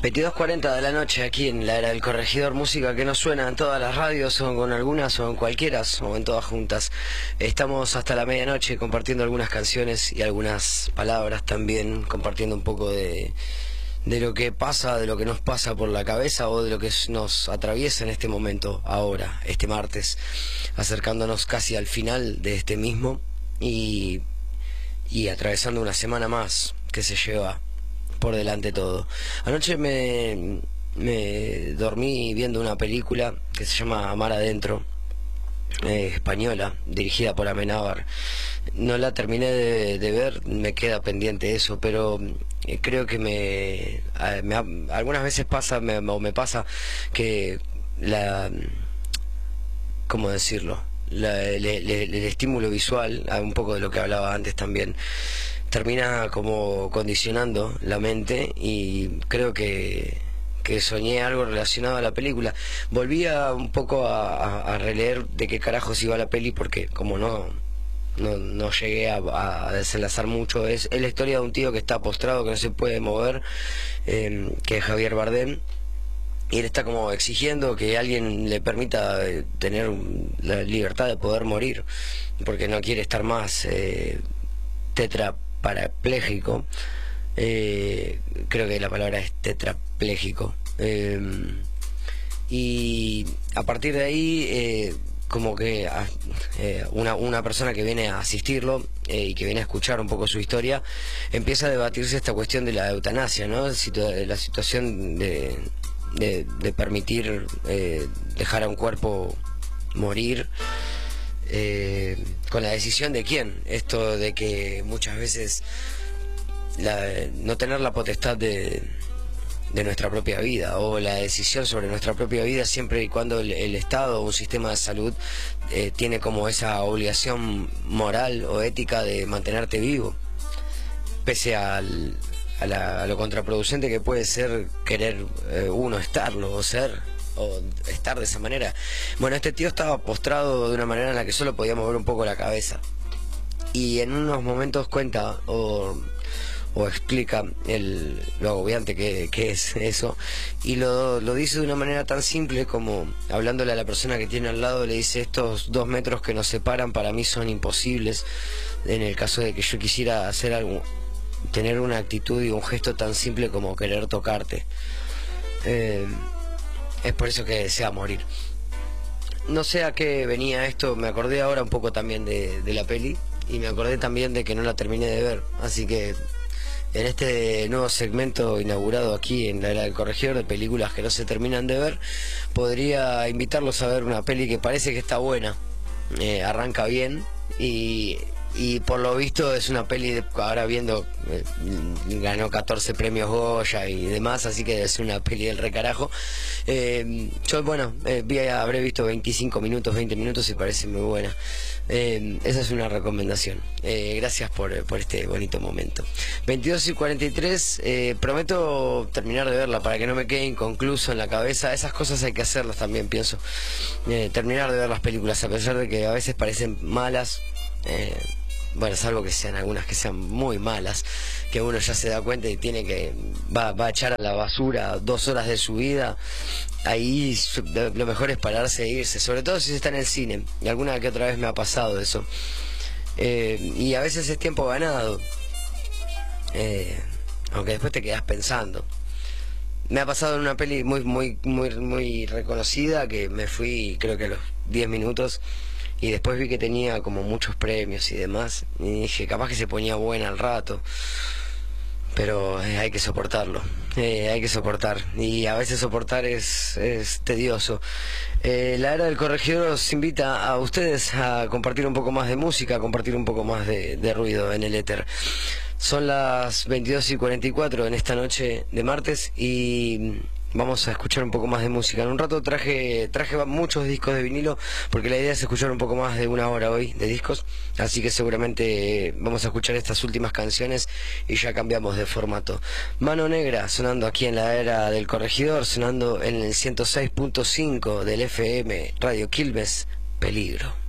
22:40 de la noche aquí en la era del corregidor, música que no suena en todas las radios, o con algunas, o en cualquiera, o en todas juntas. Estamos hasta la medianoche compartiendo algunas canciones y algunas palabras también, compartiendo un poco de lo que pasa, de lo que nos pasa por la cabeza o de lo que nos atraviesa en este momento, ahora, este martes, acercándonos casi al final de este mismo y atravesando una semana más que se lleva por delante todo. Anoche me dormí viendo una película que se llama Mar Adentro, española, dirigida por Amenábar. No la terminé de ver, me queda pendiente eso, pero creo que algunas veces me pasa que ¿cómo decirlo? El estímulo visual, un poco de lo que hablaba antes también, termina como condicionando la mente, y creo que soñé algo relacionado a la película. Volví un poco a releer de qué carajos iba la peli, porque como no llegué a desenlazar mucho. Es la historia de un tío que está postrado, que no se puede mover, que es Javier Bardem, y él está como exigiendo que alguien le permita tener la libertad de poder morir, porque no quiere estar más tetrapléjico. Creo que la palabra es tetrapléjico. Y a partir de ahí como que una persona que viene a asistirlo y que viene a escuchar un poco su historia, empieza a debatirse esta cuestión de la eutanasia, ¿no? La situación de permitir dejar a un cuerpo morir, con la decisión de quién. Esto de que muchas veces no tener la potestad de nuestra propia vida, o la decisión sobre nuestra propia vida, siempre y cuando el Estado o un sistema de salud tiene como esa obligación moral o ética de mantenerte vivo, pese a lo contraproducente que puede ser querer uno estarlo o estar de esa manera. Bueno, este tío estaba postrado de una manera en la que solo podía mover un poco la cabeza, y en unos momentos cuenta o explica lo agobiante que es eso, y lo dice de una manera tan simple como hablándole a la persona que tiene al lado. Le dice: estos 2 metros que nos separan para mí son imposibles en el caso de que yo quisiera hacer algo, tener una actitud y un gesto tan simple como querer tocarte. Es por eso que desea morir. No sé a qué venía esto, me acordé ahora un poco también de la peli, y me acordé también de que no la terminé de ver, así que en este nuevo segmento inaugurado aquí en la era del corregidor, de películas que no se terminan de ver, podría invitarlos a ver una peli que parece que está buena. Arranca bien, y por lo visto es una peli ahora viendo, ganó 14 premios Goya y demás, así que es una peli del recarajo. Yo, bueno, habré visto 25 minutos, 20 minutos, y parece muy buena. Esa es una recomendación. Gracias por este bonito momento. 22:43, prometo terminar de verla para que no me quede inconcluso en la cabeza. Esas cosas hay que hacerlas también, pienso. Terminar de ver las películas, a pesar de que a veces parecen malas. Bueno, salvo que sean algunas que sean muy malas, que uno ya se da cuenta y va a echar a la basura 2 horas de su vida. Ahí lo mejor es pararse e irse, sobre todo si se está en el cine, y alguna que otra vez me ha pasado eso. Y a veces es tiempo ganado, aunque después te quedas pensando. Me ha pasado en una peli muy reconocida, que me fui creo que a los 10 minutos, y después vi que tenía como muchos premios y demás, y dije, capaz que se ponía buena al rato, pero hay que soportarlo, hay que soportar, y a veces soportar es tedioso. La era del corregidor os invita a ustedes a compartir un poco más de música, a compartir un poco más de ruido en el éter. Son las 22:44 en esta noche de martes, y vamos a escuchar un poco más de música. En un rato traje muchos discos de vinilo, porque la idea es escuchar un poco más de 1 hora hoy de discos, así que seguramente vamos a escuchar estas últimas canciones y ya cambiamos de formato. Mano Negra sonando aquí en la era del corregidor, sonando en el 106.5 del FM Radio Quilmes. Peligro.